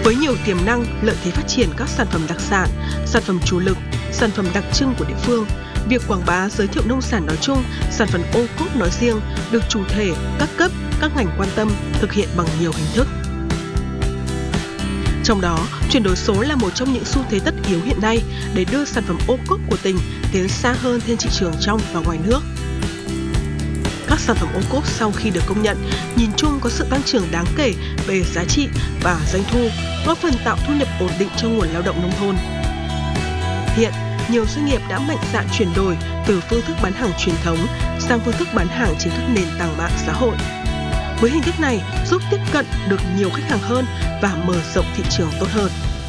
Với nhiều tiềm năng, lợi thế phát triển các sản phẩm đặc sản, sản phẩm chủ lực, sản phẩm đặc trưng của địa phương, việc quảng bá giới thiệu nông sản nói chung, sản phẩm ô cốp nói riêng được chủ thể, các cấp, các ngành quan tâm thực hiện bằng nhiều hình thức. Trong đó, chuyển đổi số là một trong những xu thế tất yếu hiện nay để đưa sản phẩm ô cốp của tỉnh tiến xa hơn trên thị trường trong và ngoài nước. Các sản phẩm ô cốp sau khi được công nhận, nhìn chung có sự tăng trưởng đáng kể về giá trị và doanh thu, góp phần tạo thu nhập ổn định cho nguồn lao động nông thôn. Hiện, nhiều doanh nghiệp đã mạnh dạn chuyển đổi từ phương thức bán hàng truyền thống sang phương thức bán hàng trên các nền tảng mạng xã hội. Với hình thức này giúp tiếp cận được nhiều khách hàng hơn và mở rộng thị trường tốt hơn.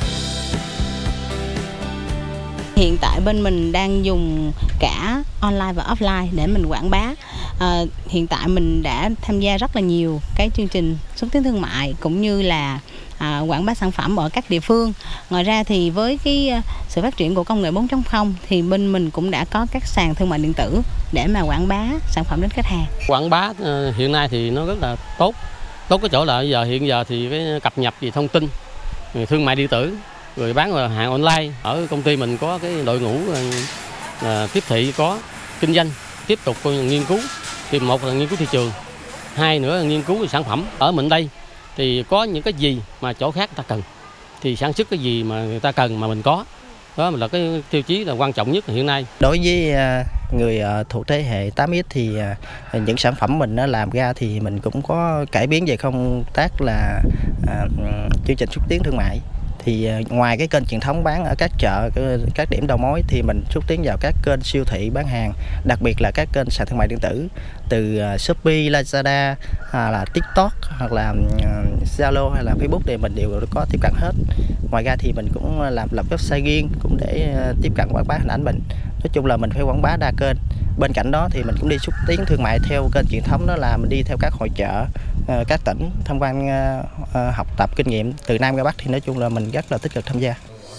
Hiện tại bên mình đang dùng cả online và offline để mình quảng bá. Hiện tại mình đã tham gia rất là nhiều cái chương trình xúc tiến thương mại cũng như là quảng bá sản phẩm ở các địa phương. Ngoài ra thì với cái sự phát triển của công nghệ 4.0 thì bên mình cũng đã có các sàn thương mại điện tử để mà quảng bá sản phẩm đến khách hàng. Quảng bá hiện nay thì nó rất là tốt cái chỗ là hiện giờ thì cái cập nhật về thông tin thương mại điện tử rồi bán hàng online. Ở công ty mình có cái đội ngũ tiếp thị, có kinh doanh tiếp tục nghiên cứu, thì một là nghiên cứu thị trường, hai nữa là nghiên cứu về sản phẩm. Ở mình đây thì có những cái gì mà chỗ khác người ta cần thì sản xuất cái gì mà người ta cần mà mình có. Đó là cái tiêu chí là quan trọng nhất hiện nay. Đối với người thuộc thế hệ 8X thì những sản phẩm mình nó làm ra thì mình cũng có cải biến về công tác là chương trình xúc tiến thương mại. Thì ngoài cái kênh truyền thống bán ở các chợ, các điểm đầu mối thì mình xúc tiến vào các kênh siêu thị bán hàng, đặc biệt là các kênh sàn thương mại điện tử từ Shopee, Lazada, là TikTok hoặc là Zalo hay là Facebook thì mình đều có tiếp cận hết. Ngoài ra thì mình cũng lập website riêng cũng để tiếp cận quảng bá hình ảnh mình. Nói chung là mình phải quảng bá đa kênh. Bên cạnh đó thì mình cũng đi xúc tiến thương mại theo kênh truyền thống, đó là mình đi theo các hội chợ, các tỉnh tham quan, học tập kinh nghiệm từ Nam ra Bắc, thì nói chung là mình rất là tích cực tham gia.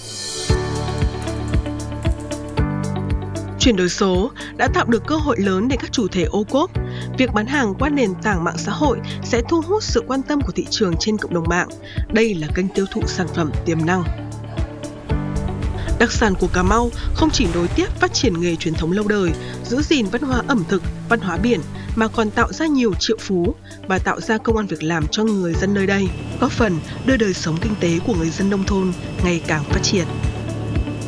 Chuyển đổi số đã tạo được cơ hội lớn để các chủ thể ô cốp. Việc bán hàng qua nền tảng mạng xã hội sẽ thu hút sự quan tâm của thị trường trên cộng đồng mạng. Đây là kênh tiêu thụ sản phẩm tiềm năng. Đặc sản của Cà Mau không chỉ nối tiếp phát triển nghề truyền thống lâu đời, giữ gìn văn hóa ẩm thực, văn hóa biển, mà còn tạo ra nhiều triệu phú và tạo ra công ăn việc làm cho người dân nơi đây, góp phần đưa đời sống kinh tế của người dân nông thôn ngày càng phát triển.